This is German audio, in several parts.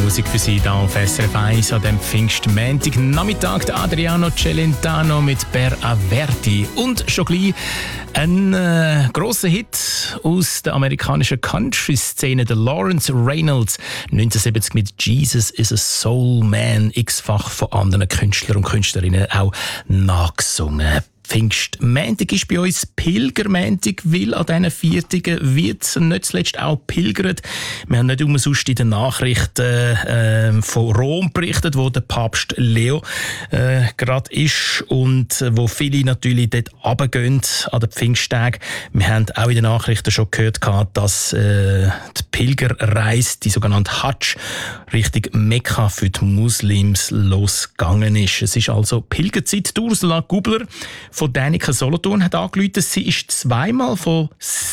Musik für Sie hier auf SRF 1 an dem Pfingstmontag Nachmittag. Der Adriano Celentano mit Per Averti. Und schon gleich ein grosser Hit aus der amerikanischen Country-Szene, der Lawrence Reynolds, 1970 mit Jesus is a Soul Man, x-fach von anderen Künstlern und Künstlerinnen auch nachgesungen. Pfingstmontag ist bei uns Pilgermontag, weil an diesen Viertagen wird nicht zuletzt auch pilgert. Wir haben nicht umsonst in den Nachrichten von Rom berichtet, wo der Papst Leo gerade ist und wo viele natürlich dort runtergehen an den Pfingsttagen. Wir haben auch in den Nachrichten schon gehört, dass die Pilgerreise, die sogenannte Hajj, Richtung Mekka für die Muslims losgegangen ist. Es ist also Pilgerzeit. Ursula Gubler von Däniken Solothurn hat angerufen, sie ist zweimal von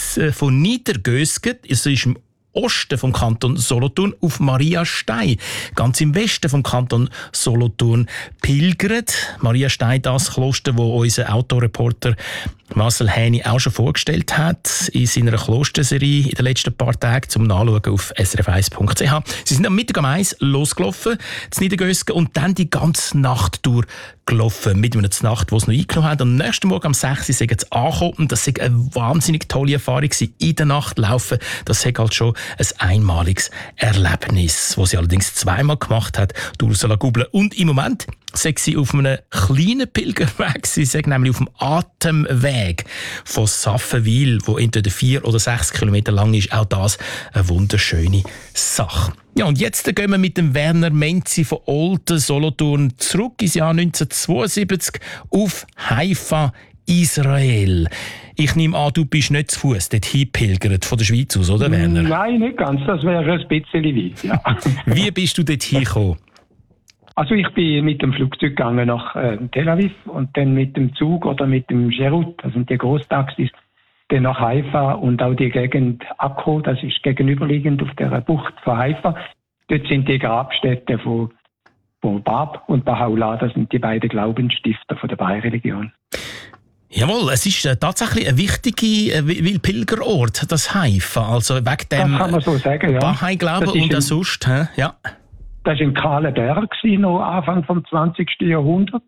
Niedergösgen, also ist im Osten vom Kanton Solothurn, auf Mariastein, ganz im Westen vom Kanton Solothurn, pilgert. Mariastein, das Kloster, wo unser Autoreporter Marcel Häni auch schon vorgestellt hat in seiner Klosterserie in den letzten paar Tagen, zum Nachschauen auf srf1.ch. Sie sind am Mittag um 1 losgelaufen, zu Niedergösgen, und dann die ganze Nacht durchgelaufen. Mit einer Nacht, die sie noch eingenommen haben. Am nächsten Morgen um 6 Uhr sind sie angekommen. Und das war eine wahnsinnig tolle Erfahrung, in der Nacht laufen. Das ist halt schon ein einmaliges Erlebnis, das sie allerdings zweimal gemacht hat, Ursula Gubler. Und im Moment sei sie auf einem kleinen Pilgerweg. Sie sei nämlich auf dem Atemweg von Saffenwil, wo entweder 4 oder 6 Kilometer lang ist. Auch das eine wunderschöne Sache. Ja, und jetzt gehen wir mit dem Werner Menzi von Olten Solothurn zurück ins Jahr 1972 auf Haifa, Israel. Ich nehme an, du bist nicht zu Fuß dort hingepilgert von der Schweiz aus, oder Werner? Nein, nicht ganz. Das wäre ein bisschen weit, ja. Wie bist du dort hingekommen? Also ich bin mit dem Flugzeug gegangen nach Tel Aviv und dann mit dem Zug oder mit dem Sherut, das sind die Grosstaxis, dann nach Haifa und auch die Gegend Akko, das ist gegenüberliegend auf der Bucht von Haifa. Dort sind die Grabstätten von Bab und Baha'u'llah, das sind die beiden Glaubensstifter von der Bahai-Religion. Jawohl, es ist tatsächlich ein wichtiger Pilgerort, das Haifa, also wegen dem das kann man so sagen, ja. Bahai-Glauben und auch sonst, ja. Das war ein kahler Berg, noch Anfang des 20. Jahrhunderts.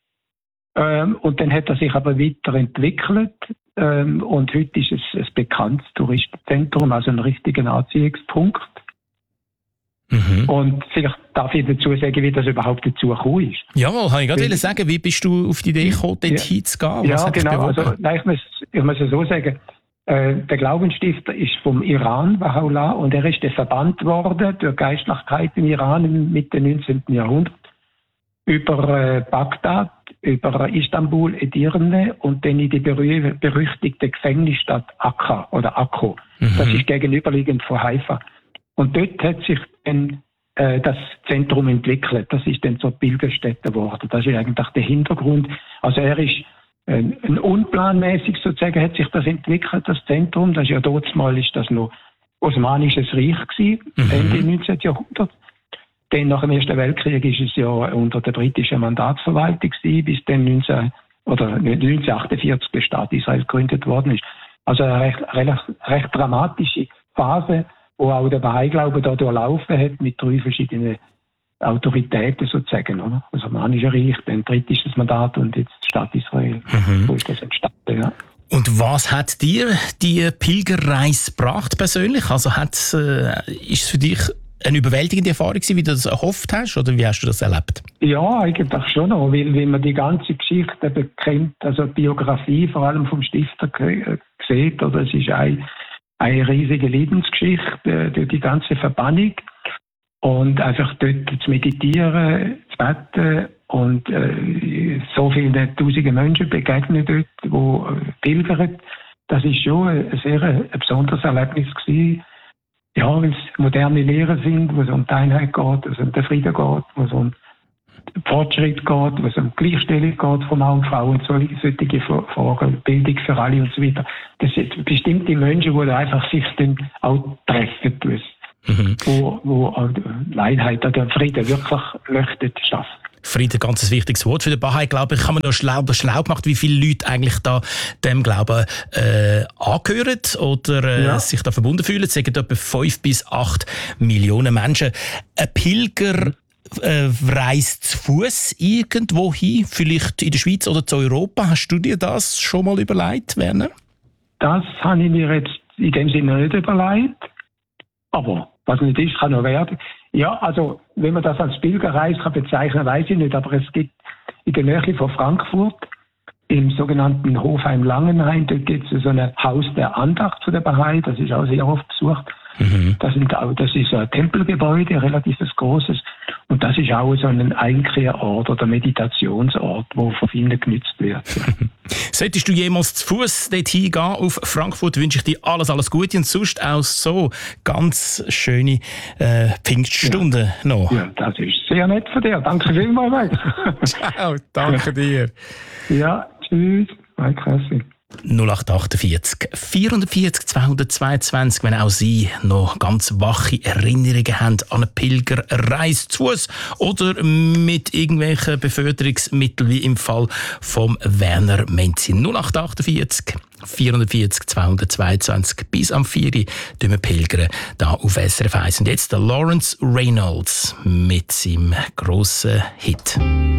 Und dann hat er sich aber weiterentwickelt. Und heute ist es ein bekanntes Touristenzentrum, also ein richtiger Anziehungspunkt. Mhm. Und vielleicht darf ich dazu sagen, wie das überhaupt dazu gekommen ist. Jawohl, habe ich gerade sagen, wie bist du auf die Idee gekommen, dort hinzugehen? Ja, genau. Also, ich muss es so sagen, der Glaubensstifter ist vom Iran, Baha'u'llah, und er ist verbannt worden durch Geistlichkeit im Iran im Mitte 19. Jahrhundert über Bagdad, über Istanbul, Edirne und dann in die berüchtigte Gefängnisstadt Akka oder Akko. Mhm. Das ist gegenüberliegend von Haifa. Und dort hat sich dann das Zentrum entwickelt. Das ist dann zur Pilgerstätte geworden. Das ist eigentlich der Hintergrund. Also er ist unplanmäßig sozusagen hat sich das entwickelt, das Zentrum. Das ist ja damals ist das noch Osmanisches Reich gewesen, Ende 19. Jahrhundert. Dann nach dem Ersten Weltkrieg ist es ja unter der britischen Mandatsverwaltung gewesen, bis dann 1948 der Staat Israel gegründet worden ist. Also eine recht dramatische Phase, wo auch der Bahai-Glaube da durchlaufen hat mit 3 verschiedenen Autoritäten sozusagen, oder? Das Osmanische Reich, dann britisches Mandat und jetzt Staat Israel. So ist das entstanden, ja. Und was hat dir die Pilgerreise gebracht persönlich? Also ist es für dich eine überwältigende Erfahrung gewesen, wie du das erhofft hast, oder wie hast du das erlebt? Ja, eigentlich schon noch, weil wenn man die ganze Geschichte kennt, also die Biografie vor allem vom Stifter sieht, oder es ist eine riesige Lebensgeschichte durch die ganze Verbannung. Und einfach dort zu meditieren, zu beten und so viele tausende Menschen begegnen dort, die pilgern. Das ist schon ein sehr besonderes Erlebnis gewesen. Ja, weil es moderne Lehren sind, wo es um die Einheit geht, wo es um den Frieden geht, wo es um den Fortschritt geht, wo es um Gleichstellung geht von Mann und Frau und solche Fragen, Bildung für alle und so weiter. Das sind bestimmte Menschen, die einfach sich dann auch treffen, wo Einheit oder Frieden wirklich leuchtet schaffen. Frieden, ganz ein wichtiges Wort für den Bahai. Ich glaube, ich habe mir da schlau gemacht, wie viele Leute eigentlich da dem Glauben angehören oder sich da verbunden fühlen. Es sind etwa 5 bis 8 Millionen Menschen. Ein Pilger reist zu Fuß irgendwo hin, vielleicht in der Schweiz oder zu Europa. Hast du dir das schon mal überlegt, Werner? Das habe ich mir jetzt in dem Sinne nicht überlegt. Aber was nicht ist, kann noch werden. Ja, also wenn man das als Pilgerreise bezeichnen kann, weiß ich nicht. Aber es gibt in der Nähe von Frankfurt, im sogenannten Hofheim-Langenhain, dort gibt es so ein Haus der Andacht zu der Bahai. Das ist auch sehr oft besucht. Das ist ein Tempelgebäude, ein relativ großes. Und das ist auch so ein Einkehrort oder Meditationsort, der von vielen genutzt wird. Solltest du jemals zu Fuß dorthin gehen auf Frankfurt, wünsche ich dir alles Gute und sonst auch so ganz schöne Pfingststunden noch. Ja, das ist sehr nett von dir. Danke vielmals. Ciao, danke dir. Ja, tschüss. Mike. 0848 440 222, wenn auch Sie noch ganz wache Erinnerungen haben an eine Pilgerreise zu Fuß oder mit irgendwelchen Beförderungsmitteln, wie im Fall vom Werner Menzi. 0848 440 222 bis am 4 Uhr wir pilgern da auf SRF 1. Und jetzt der Lawrence Reynolds mit seinem grossen Hit.